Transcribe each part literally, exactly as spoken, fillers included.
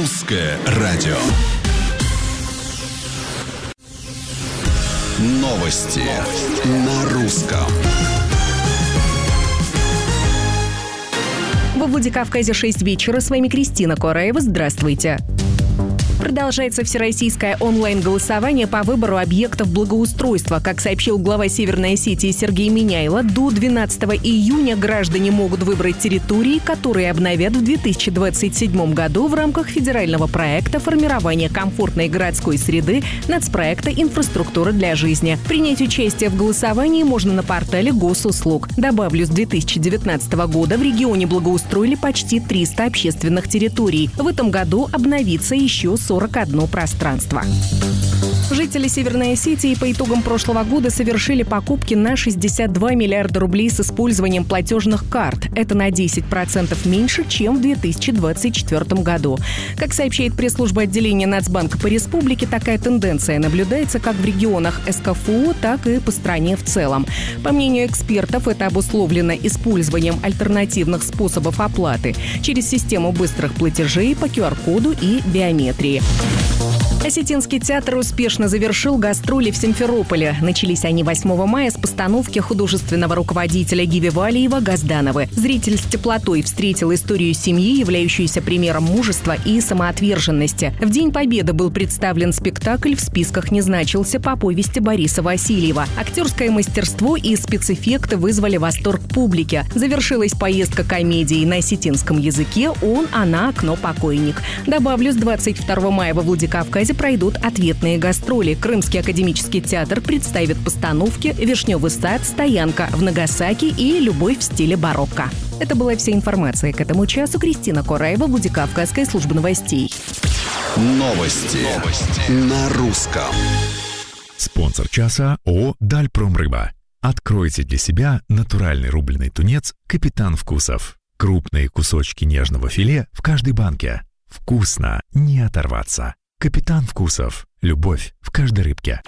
Русское радио. Новости на русском. Во Владикавказе шесть вечера. С вами Кристина Кораева. Здравствуйте. Продолжается всероссийское онлайн-голосование по выбору объектов благоустройства. Как сообщил глава Северной Осетии Сергей Миняйло, до двенадцатого июня граждане могут выбрать территории, которые обновят в две тысячи двадцать седьмом году в рамках федерального проекта формирования комфортной городской среды нацпроекта «Инфраструктура для жизни». Принять участие в голосовании можно на портале Госуслуг. Добавлю, с две тысячи девятнадцатого года в регионе благоустроили почти триста общественных территорий. В этом году обновится еще сорок одно пространство. Жители Северной Осетии по итогам прошлого года совершили покупки на шестьдесят два миллиарда рублей с использованием платежных карт. Это на десять процентов меньше, чем в две тысячи двадцать четвёртом году. Как сообщает пресс-служба отделения Нацбанка по республике, такая тенденция наблюдается как в регионах эс ка эф о, так и по стране в целом. По мнению экспертов, это обусловлено использованием альтернативных способов оплаты через систему быстрых платежей по ку ар коду и биометрии. Осетинский театр успешно завершил гастроли в Симферополе. Начались они восьмого мая с постановки художественного руководителя Гиви Валиева Газдановы. Зритель с теплотой встретил историю семьи, являющуюся примером мужества и самоотверженности. В День Победы был представлен спектакль «В списках не значился» по повести Бориса Васильева. Актерское мастерство и спецэффекты вызвали восторг публики. Завершилась поездка комедии на осетинском языке «Он, она, окно, покойник». Добавлю, с двадцать второго мая во Владикавказе пройдут ответные гастроли. Крымский академический театр представит постановки «Вишневый сад», «Стоянка в Нагасаки» и «Любовь в стиле барокко». Это была вся информация к этому часу. Кристина Кораева, Владикавказская служба новостей. Новости, Новости. на русском. Спонсор часа ООО «Дальпромрыба». Откройте для себя натуральный рубленый тунец «Капитан Вкусов». Крупные кусочки нежного филе в каждой банке. Вкусно, не оторваться. «Капитан Вкусов». Любовь в каждой рыбке.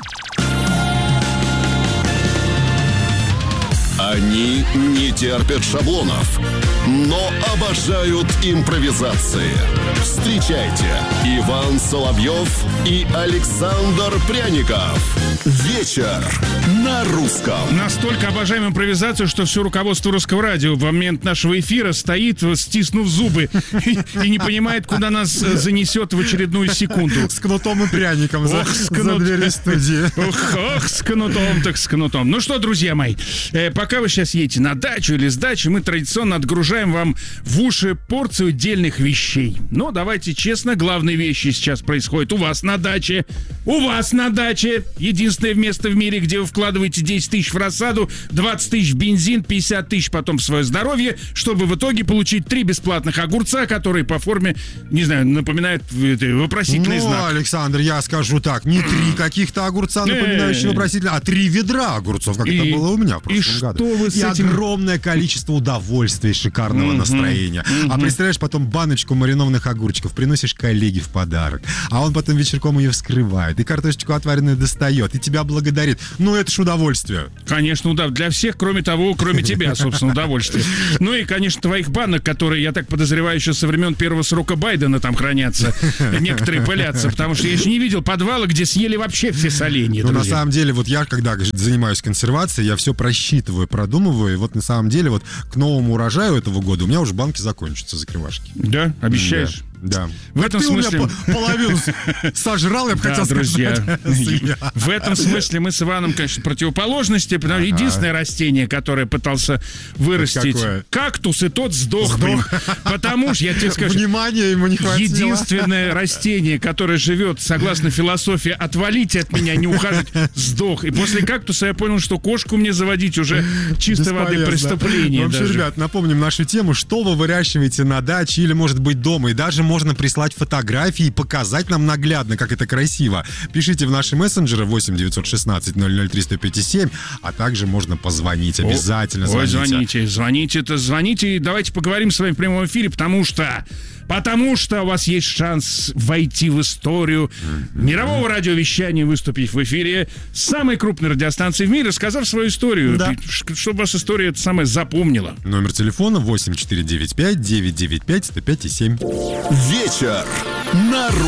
Они не терпят шаблонов, но обожают импровизации. Встречайте, Иван Соловьев и Александр Пряников. Вечер на русском. Настолько обожаем импровизацию, что все руководство Русского радио в момент нашего эфира стоит, стиснув зубы, и не понимает, куда нас занесет в очередную секунду. С кнутом и пряником за, за дверью студии. Ох, ох, с кнутом, так с кнутом. Ну что, друзья мои, э, пока вы сейчас едете на дачу или с дачи, мы традиционно отгружаем вам в уши порцию дельных вещей. Но давайте честно, главные вещи сейчас происходят у вас на даче. У вас на даче. Единственное место в мире, где вы вкладываете десять тысяч в рассаду, двадцать тысяч в бензин, пятьдесят тысяч потом в свое здоровье, чтобы в итоге получить три бесплатных огурца, которые по форме, не знаю, напоминают вопросительный ну, знак. Александр, я скажу так, не три каких-то огурца, напоминающие вопросительный, а три ведра огурцов, как и, это было у меня в прошлом и году. Что вы с и этим... огромное количество удовольствия и шикарного mm-hmm. настроения. Mm-hmm. А представляешь, потом баночку маринованных огурчиков приносишь коллеге в подарок, а он потом вечерком ее вскрывает, и картошечку отваренную достает, и тебя благодарит. Ну, это ж удовольствие. Конечно, да, для всех, кроме того, кроме тебя, собственно, удовольствие. Ну и, конечно, твоих банок, которые, я так подозреваю, еще со времен первого срока Байдена там хранятся. Некоторые пылятся, потому что я еще не видел подвала, где съели вообще все соленья. Ну, на самом деле, вот я, когда занимаюсь консервацией, я все просчитываю, продумываю, и вот на самом деле вот к новому урожаю этого года у меня уже банки закончатся, закрывашки. Да? Обещаешь? Да. Да. В этом ты смысле... у меня половину сожрал, я бы да, хотел друзья, сказать. В этом смысле мы с Иваном, конечно, противоположности, потому что ага. единственное растение, которое пытался вырастить кактус, и тот сдох. сдох. Потому что, я тебе скажу, внимания ему не хватило. Единственное растение, которое живет, согласно философии, отвалите от меня, не ухаживать, сдох. И после кактуса я понял, что кошку мне заводить уже чистой воды преступление. Вообще, даже. ребят, напомним нашу тему, что вы выращиваете на даче или, может быть, дома, и даже можно прислать фотографии и показать нам наглядно, как это красиво. Пишите в наши мессенджеры восемь девятьсот шестнадцать ноль ноль три сто пятьдесят семь, а также можно позвонить. Обязательно Ой, звоните. звоните, звоните, это звоните. И давайте поговорим с вами в прямом эфире, потому что потому что у вас есть шанс войти в историю мирового радиовещания, выступить в эфире самой крупной радиостанции в мире, рассказав свою историю, Да. чтобы ваша история это самое запомнила. Номер телефона восемь четыре девять пять девять девять пять сто пять и семь. Вечер на